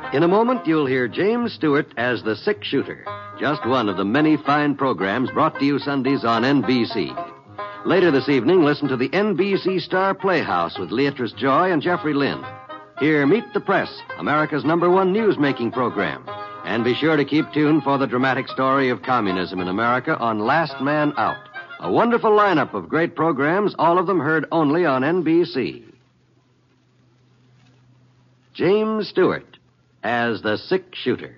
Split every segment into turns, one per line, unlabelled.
In a moment, you'll hear James Stewart as the Sick Shooter, just one of the many fine programs brought to you Sundays on NBC. Later this evening, listen to the NBC Star Playhouse with Leatrice Joy and Jeffrey Lynn. Here, Meet the Press, America's #1 news-making program. And be sure to keep tuned for the dramatic story of communism in America on Last Man Out. A wonderful lineup of great programs, all of them heard only on NBC. James Stewart as the Sick Shooter.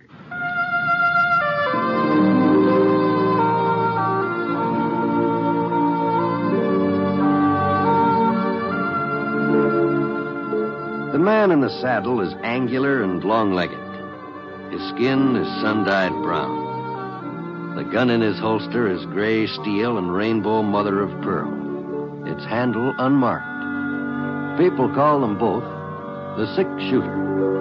The man in the saddle is angular and long-legged. His skin is sun-dyed brown. The gun in his holster is gray steel and rainbow mother of pearl. Its handle unmarked. People call them both the Sick Shooter.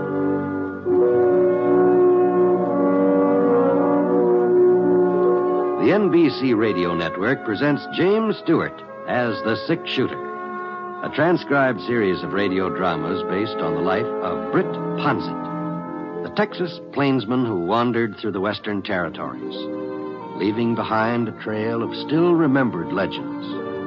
The NBC Radio Network presents James Stewart as the Sick Shooter, a transcribed series of radio dramas based on the life of Britt Ponset, the Texas plainsman who wandered through the Western Territories, leaving behind a trail of still-remembered legends.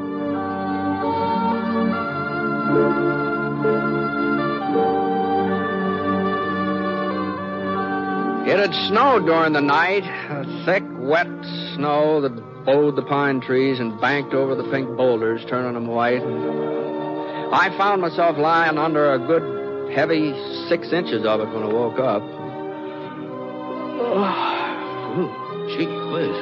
It had snowed during the night, a thick, wet snow that bowed the pine trees and banked over the pink boulders, turning them white. I found myself lying under a good, heavy 6 inches of it when I woke up. Gee whiz.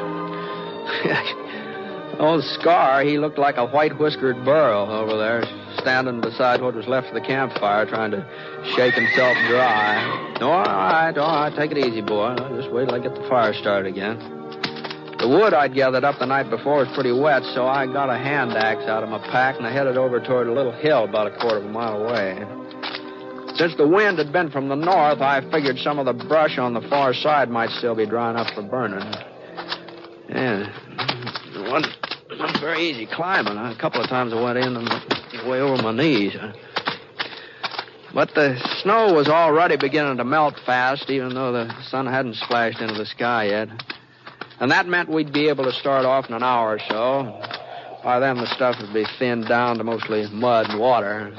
Old Scar, he looked like a white-whiskered burro over there, standing beside what was left of the campfire, trying to shake himself dry. All right, take it easy, boy. Just wait till I get the fire started again. The wood I'd gathered up the night before was pretty wet, so I got a hand axe out of my pack and I headed over toward a little hill about a quarter of a mile away. Since the wind had been from the north, I figured some of the brush on the far side might still be drying up for burning. Yeah, it wasn't very easy climbing. A couple of times I went in and way over my knees. But the snow was already beginning to melt fast, even though the sun hadn't splashed into the sky yet. And that meant we'd be able to start off in an hour or so. By then, the stuff would be thinned down to mostly mud and water.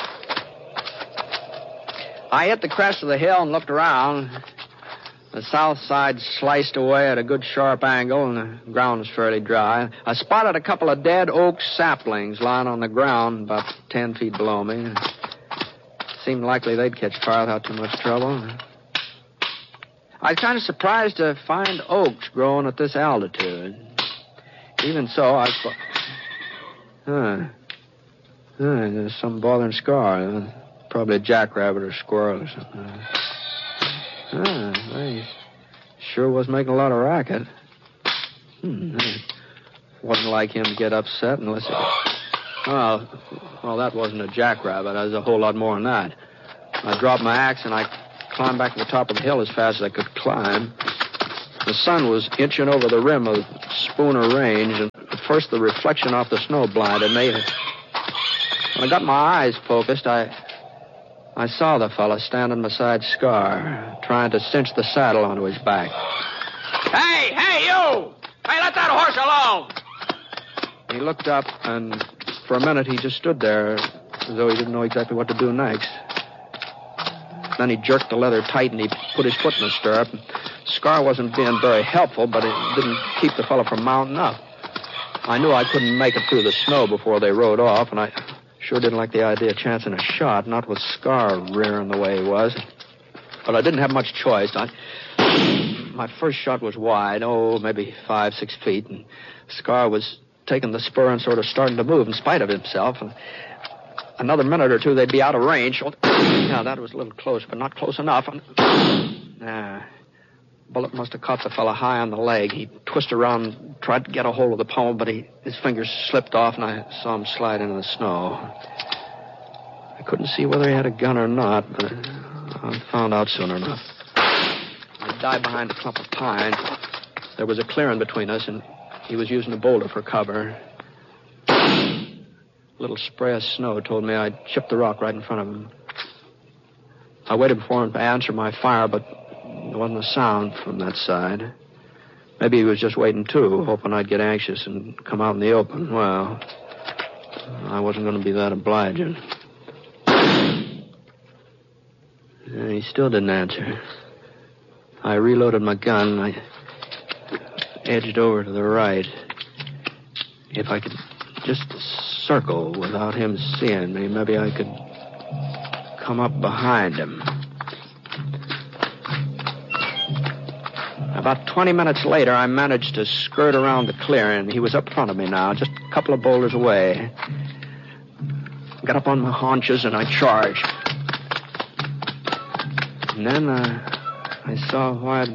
I hit the crest of the hill and looked around. The south side sliced away at a good sharp angle, and the ground was fairly dry. I spotted a couple of dead oak saplings lying on the ground about 10 feet below me. Seemed likely they'd catch fire without too much trouble. I was kind of surprised to find oaks growing at this altitude. Even so, I thought... there's some bothering Scar. Probably a jackrabbit or squirrel or something. They sure was making a lot of racket. Wasn't like him to get upset unless it... Well, that wasn't a jackrabbit. That was a whole lot more than that. I dropped my axe and I climbed back to the top of the hill as fast as I could climb. The sun was inching over the rim of Spooner Range, and at first the reflection off the snow blinded me. When I got my eyes focused, I saw the fella standing beside Scar, trying to cinch the saddle onto his back. Hey, you! Hey, let that horse alone! He looked up, and for a minute he just stood there as though he didn't know exactly what to do next. Then he jerked the leather tight and he put his foot in the stirrup. Scar wasn't being very helpful, but it didn't keep the fellow from mounting up. I knew I couldn't make it through the snow before they rode off, and I sure didn't like the idea of chancing a shot, not with Scar rearing the way he was. But I didn't have much choice. My first shot was wide, maybe 5-6 feet, and Scar was taking the spur and sort of starting to move in spite of himself. And another minute or two, they'd be out of range. Now, that was a little close, but not close enough. Bullet must have caught the fellow high on the leg. He twisted around and tried to get a hold of the pommel, but his fingers slipped off, and I saw him slide into the snow. I couldn't see whether he had a gun or not, but I found out soon enough. I dived behind a clump of pines. There was a clearing between us, and he was using a boulder for cover. A little spray of snow told me I'd chipped the rock right in front of him. I waited for him to answer my fire, but there wasn't a sound from that side. Maybe he was just waiting, too, hoping I'd get anxious and come out in the open. Well, I wasn't going to be that obliging. He still didn't answer. I reloaded my gun. I edged over to the right. If I could just circle without him seeing me, maybe I could come up behind him. About 20 minutes later, I managed to skirt around the clearing. He was up front of me now, just a couple of boulders away. Got up on my haunches and I charged. And then I saw why I'd